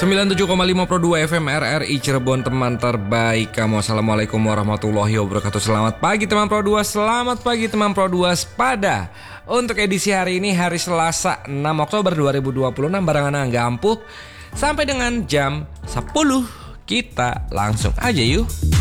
97,5 Pro 2 FM RRI Cirebon, teman terbaik kamu. Assalamualaikum warahmatullahi wabarakatuh. Selamat pagi teman Pro 2, selamat pagi teman Pro 2 Sepada. Untuk edisi hari ini, hari Selasa 6 Oktober 2026, barengan Angga Ampuh. Sampai dengan jam 10, kita langsung aja yuk.